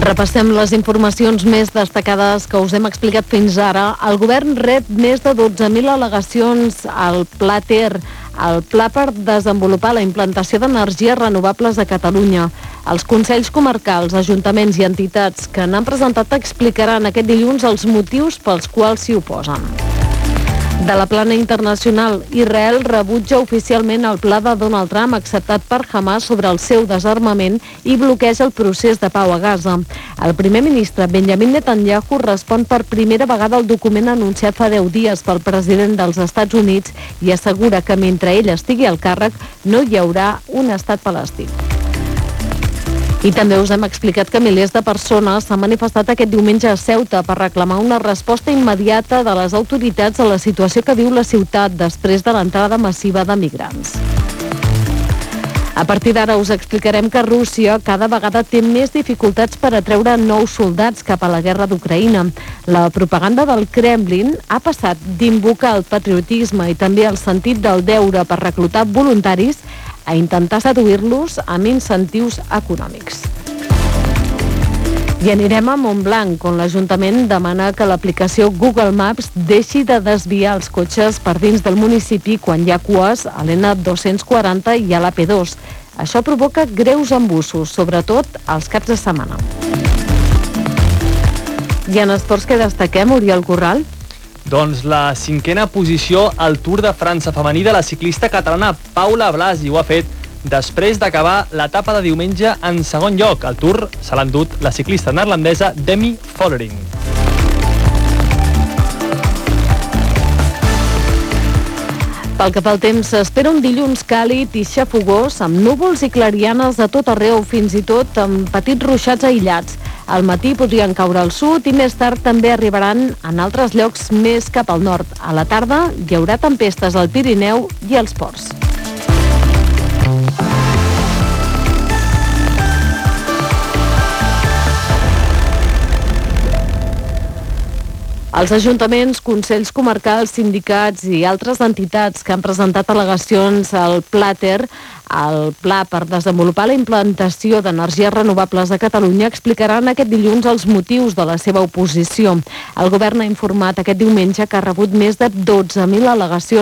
Repassem les informacions més destacades que us hem explicat fins ara. El govern rep més de 12.000 al·legacions al Pla Ter, el pla per desenvolupar la implantació d'energies renovables a Catalunya. Els consells comarcals, ajuntaments i entitats que n'han presentat explicaran aquest dilluns els motius pels quals s'hi oposen. De la plana internacional, Israel rebutja oficialment el pla de Donald Trump acceptat per Hamas sobre el seu desarmament i bloqueja el procés de pau a Gaza. El primer ministre Benjamin Netanyahu respon per primera vegada al document anunciat fa 10 dies pel president dels Estats Units i assegura que mentre ell estigui al càrrec no hi haurà un estat palestí. I també us hem explicat que milers de persones s'han manifestat aquest diumenge a Ceuta per reclamar una resposta immediata de les autoritats a la situació que viu la ciutat després de l'entrada massiva de migrants. A partir d'ara us explicarem que Rússia cada vegada té més dificultats per atreure nous soldats cap a la guerra d'Ucraïna. La propaganda del Kremlin ha passat d'invocar el patriotisme i també el sentit del deure per reclutar voluntaris a intentar seduir-los amb incentius econòmics. I anirem a Montblanc, on l'Ajuntament demana que l'aplicació Google Maps deixi de desviar els cotxes per dins del municipi quan hi ha cues a l'N240 i a l'AP2. Això provoca greus embussos, sobretot els caps de setmana. I en esports que destaquem, Oriol Corral? Doncs la 5a posició al Tour de França femení de la ciclista catalana Paula Blasi ho ha fet després d'acabar l'etapa de diumenge en segon lloc. El Tour se l'ha endut la ciclista neerlandesa Demi Vollering. Pel que fa al temps, s'espera un dilluns càlid i xafogós, amb núvols i clarianes a tot arreu, fins i tot amb petits ruixats aïllats. Al matí podrien caure al sud i més tard també arribaran en altres llocs més cap al nord. A la tarda hi haurà tempestes al Pirineu i als ports. Els ajuntaments, consells comarcals, sindicats i altres entitats que han presentat al·legacions al Pla Ter, el pla per desenvolupar la implantació d'energies renovables a Catalunya, explicaran aquest dilluns els motius de la seva oposició. El govern ha informat aquest diumenge que ha rebut més de 12.000 al·legacions